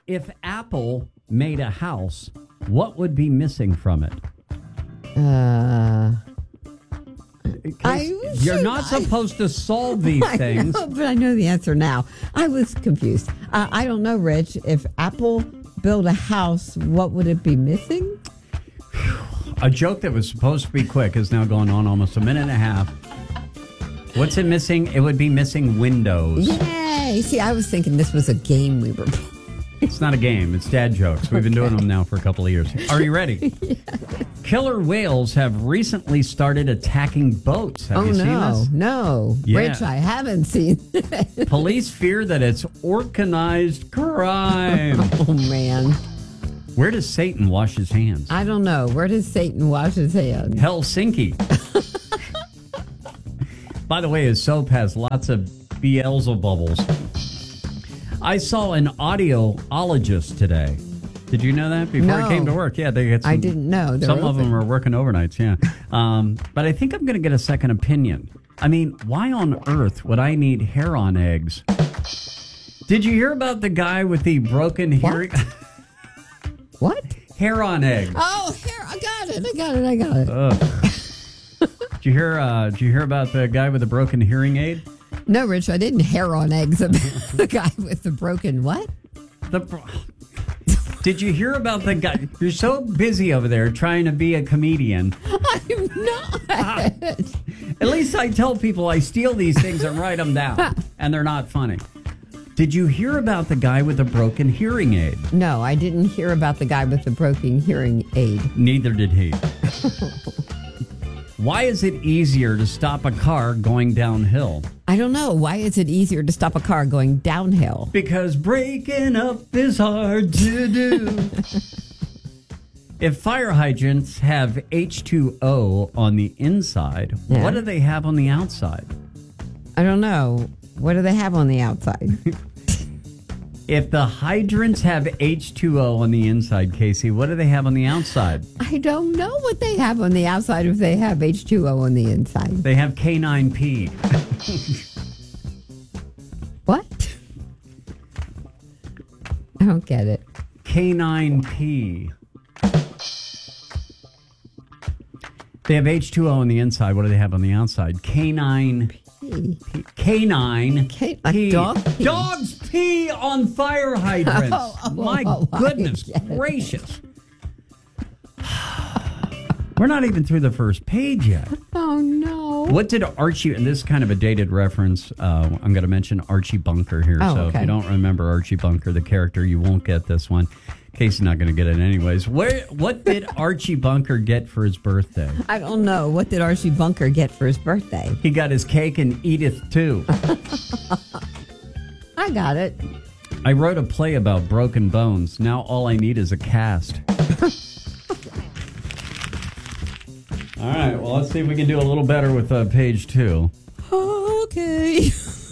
If Apple made a house, what would be missing from it? You're not supposed to solve these things. I know, but I know the answer now. I was confused. I don't know, Rich. If Apple built a house, what would it be missing? A joke that was supposed to be quick is now going on almost a minute and a half. What's it missing? It would be missing windows. Yay! See, I was thinking this was a game we were playing. It's not a game. It's dad jokes. We've been doing them now for a couple of years. Are you ready? Yes. Killer whales have recently stared attacking boats. Have you seen this? No. Yeah. Rich, I haven't seen it. Police fear that it's organized crime. Oh, man. Where does Satan wash his hands? I don't know. Where does Satan wash his hands? Helsinki. By the way, his soap has lots of Beelzebubbles. I saw an audiologist today. Did you know that before No. he came to work? Yeah, they get some, I didn't know. They're Some of open. them are working overnights, yeah. But I think I'm going to get a second opinion. I mean, why on earth would I need hair on eggs? Did you hear about the guy with the broken hearing? What? Hair on eggs. Oh, here. I got it. Did you hear about the guy with the broken hearing aid? No, Rich, I didn't hair on eggs about the guy with the broken what? Did you hear about the guy? You're so busy over there trying to be a comedian. I'm not. At least I tell people I steal these things and write them down, and they're not funny. Did you hear about the guy with the broken hearing aid? No, I didn't hear about the guy with the broken hearing aid. Neither did he. Why is it easier to stop a car going downhill? I don't know. Why is it easier to stop a car going downhill? Because breaking up is hard to do. If fire hydrants have H2O on the inside, Yeah. what do they have on the outside? I don't know. What do they have on the outside? If the hydrants have H2O on the inside, Casey, what do they have on the outside? I don't know what they have on the outside if they have H2O on the inside. They have K9P. What? I don't get it. K9P. They have H2O on the inside. What do they have on the outside? K9P. K9. Like dog pee. Dogs pee on fire hydrants. My goodness I get it. gracious. We're not even through the first page yet. Oh, no. What did Archie, and this is kind of a dated reference, I'm going to mention Archie Bunker here. Oh, so okay. if you don't remember Archie Bunker, the character, you won't get this one. Casey's not going to get it anyways. What did Archie Bunker get for his birthday? I don't know. What did Archie Bunker get for his birthday? He got his cake and Edith, too. I got it. I wrote a play about broken bones. Now all I need is a cast. All right, well, let's see if we can do a little better with page 2. Okay.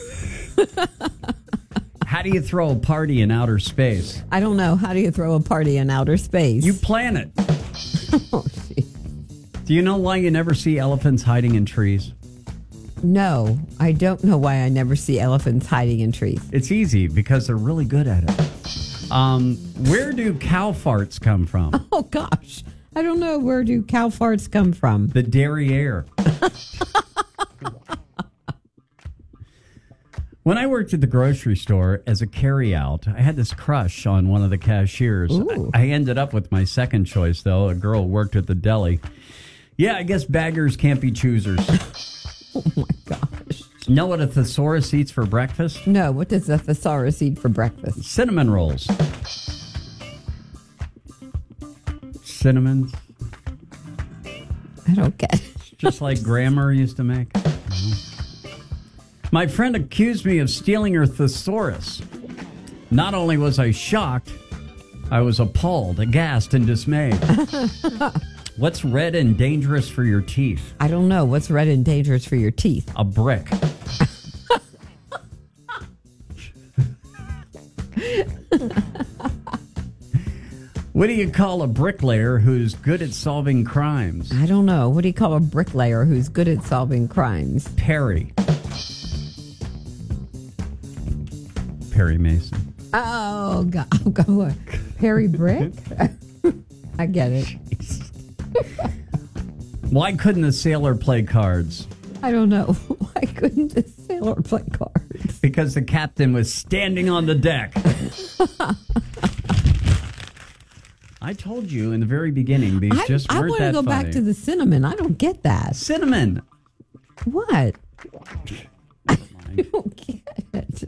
How do you throw a party in outer space? I don't know. How do you throw a party in outer space? You plan it. Oh, gee. Do you know why you never see elephants hiding in trees? No, I don't know why I never see elephants hiding in trees. It's easy, because they're really good at it. Where do cow farts come from? Oh, gosh. I don't know. Where do cow farts come from? The derriere. When I worked at the grocery store as a carryout, I had this crush on one of the cashiers. Ooh. I ended up with my second choice, though. A girl worked at the deli. Yeah, I guess baggers can't be choosers. Oh, my gosh. Know what a thesaurus eats for breakfast? No, what does a thesaurus eat for breakfast? Cinnamon rolls. Cinnamons. I don't get it. Just like grammar used to make. My friend accused me of stealing her thesaurus. Not only was I shocked, I was appalled, aghast, and dismayed. What's red and dangerous for your teeth? I don't know. What's red and dangerous for your teeth? A brick. What do you call a bricklayer who's good at solving crimes? I don't know. What do you call a bricklayer who's good at solving crimes? Perry. Perry Mason. Oh, God. Perry Brick? I get it. Why couldn't the sailor play cards? I don't know. Why couldn't the sailor play cards? Because the captain was standing on the deck. I told you in the very beginning, these just weren't that funny. I want to go back to the cinnamon. I don't get that. Cinnamon. What? I don't get it.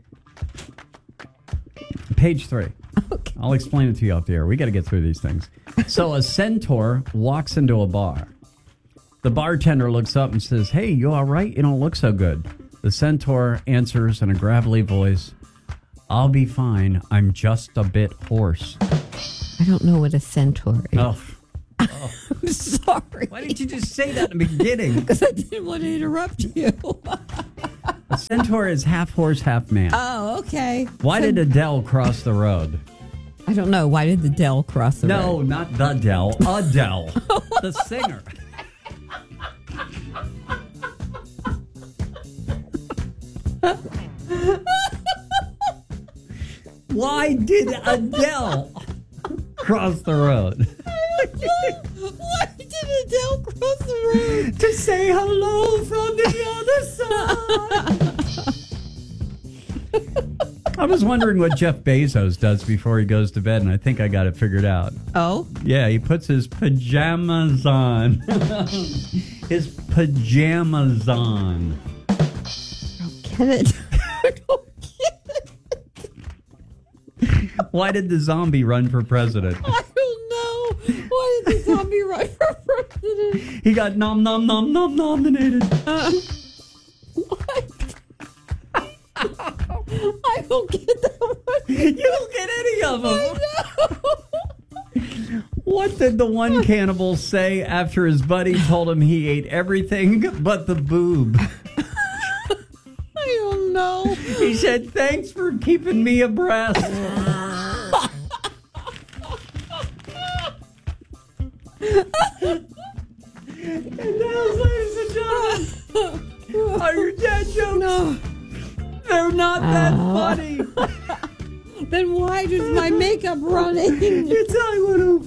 Page 3. Okay. I'll explain it to you off the air. We got to get through these things. So a centaur walks into a bar. The bartender looks up and says, "Hey, you all right? You don't look so good." The centaur answers in a gravelly voice, "I'll be fine. I'm just a bit hoarse." I don't know what a centaur is. Oh. I'm sorry. Why didn't you just say that in the beginning? Because I didn't want to interrupt you. A centaur is half horse, half man. Oh, okay. Why did Adele cross the road? I don't know. Why did the Dell cross the road? No, not the Dell. Adele. The singer. Why did Adele cross the road? Why did Adele cross the road? To say hello from the other side. I was wondering what Jeff Bezos does before he goes to bed, and I think I got it figured out. Oh? Yeah, he puts his pajamas on. His pajamas on. I don't get it. I don't get it. Why did the zombie run for president? I don't know. Why did the zombie run for president? He got nominated. What? I don't get that one. You don't get any of them. What did the one cannibal say after his buddy told him he ate everything but the boob? I don't know. He said, "Thanks for keeping me abreast." And those, ladies and gentlemen, are your dad jokes? No. They're not that funny. Then why does my makeup running? It's I would have